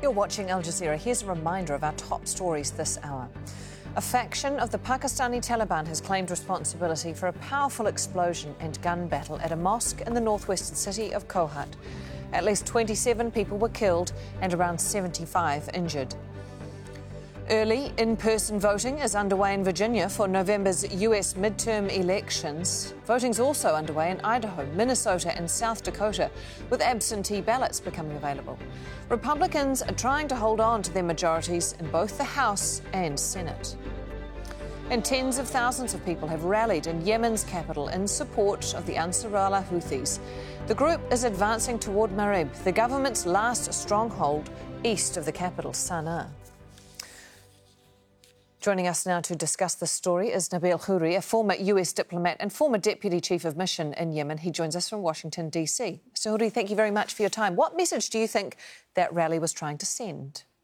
You're watching Al Jazeera. Here's a reminder of our top stories this hour. A faction of the Pakistani Taliban has claimed responsibility for a powerful explosion and gun battle at a mosque in the northwestern city of Kohat. At least 27 people were killed and around 75 injured. Early in-person voting is underway in Virginia for November's US midterm elections. Voting's also underway in Idaho, Minnesota and South Dakota, with absentee ballots becoming available. Republicans are trying to hold on to their majorities in both the House and Senate. And tens of thousands of people have rallied in Yemen's capital in support of the Ansar Allah Houthis. The group is advancing toward Marib, the government's last stronghold east of the capital, Sana'a. Joining us now to discuss this story is Nabil Khouri, a former US diplomat and former Deputy Chief of Mission in Yemen. He joins us from Washington, D.C. Mr. Khouri, thank you very much for your time. What message do you think that rally was trying to send?